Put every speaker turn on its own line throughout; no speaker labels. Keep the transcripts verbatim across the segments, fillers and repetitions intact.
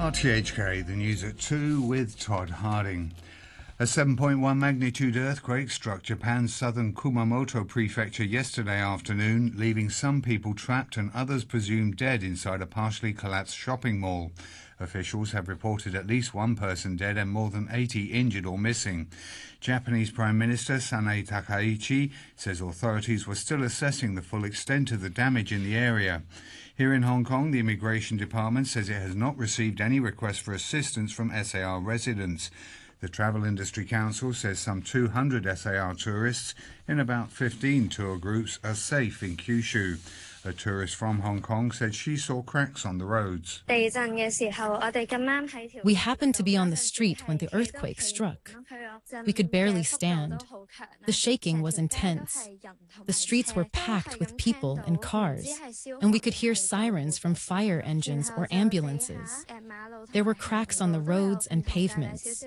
R T H K, the news at two with Todd Harding. A seven point one magnitude earthquake struck Japan's southern Kumamoto prefecture yesterday afternoon, leaving some people trapped and others presumed dead inside a partially collapsed shopping mall. Officials have reported at least one person dead and more than eighty injured or missing. Japanese Prime Minister Sanae Takaichi says authorities were still assessing the full extent of the damage in the area. Here in Hong Kong, the Immigration Department says it has not received any requests for assistance from S A R residents. The Travel Industry Council says some two hundred S A R tourists in about fifteen tour groups are safe in Kyushu. A tourist from Hong Kong said she saw cracks on the roads.
We happened to be on the street when the earthquake struck. We could barely stand. The shaking was intense. The streets were packed with people and cars, and we could hear sirens from fire engines or ambulances. There were cracks on the roads and pavements.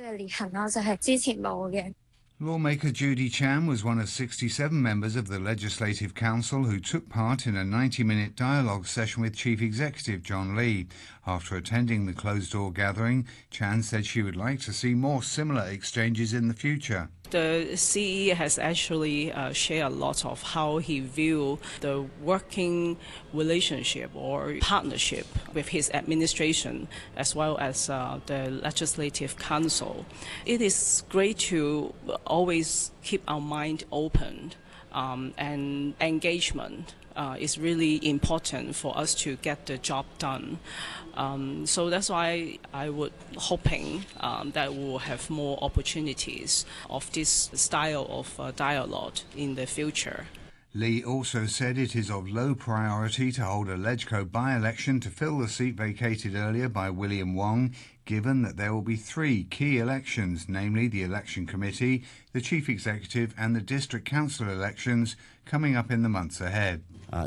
Lawmaker Judy Chan was one of sixty-seven members of the Legislative Council who took part in a ninety-minute dialogue session with Chief Executive John Lee. After attending the closed-door gathering, Chan said she would like to see more similar exchanges in the future.
The C E has actually uh, shared a lot of how he views the working relationship or partnership with his administration as well as uh, the Legislative Council. It is great to always keep our mind open um, and engagement. Uh, is really important for us to get the job done. Um, so that's why I would hoping um, that we will have more opportunities of this style of uh, dialogue in the future.
Lee also said it is of low priority to hold a LegCo by-election to fill the seat vacated earlier by William Wong, given that there will be three key elections, namely the Election Committee, the Chief Executive and the District Council elections coming up in the months ahead.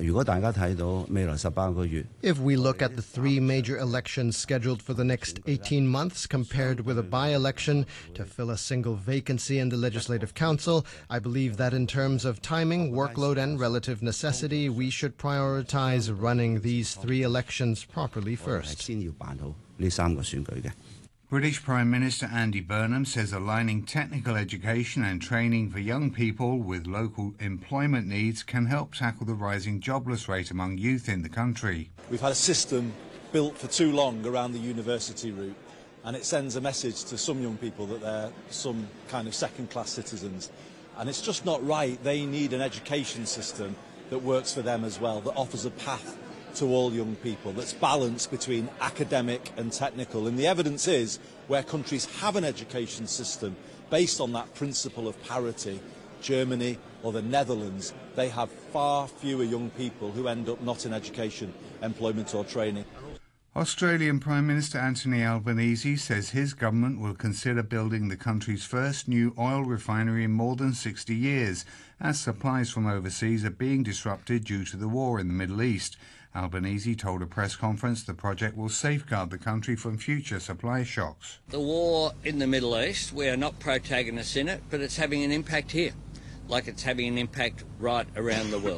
If we look at the three major elections scheduled for the next eighteen months compared with a by-election to fill a single vacancy in the Legislative Council, I believe that in terms of timing, workload and relative necessity, we should prioritize running these three elections properly first.
British Prime Minister Andy Burnham says aligning technical education and training for young people with local employment needs can help tackle the rising jobless rate among youth in the country.
We've had a system built for too long around the university route, and it sends a message to some young people that they're some kind of second-class citizens. And it's just not right. They need an education system that works for them as well, that offers a path to all young people, that's balanced between academic and technical. And the evidence is where countries have an education system based on that principle of parity, Germany or the Netherlands, they have far fewer young people who end up not in education, employment or training.
Australian Prime Minister Anthony Albanese says his government will consider building the country's first new oil refinery in more than sixty years, as supplies from overseas are being disrupted due to the war in the Middle East. Albanese told a press conference the project will safeguard the country from future supply shocks.
The war in the Middle East, we are not protagonists in it, but it's having an impact here, like it's having an impact right around the world.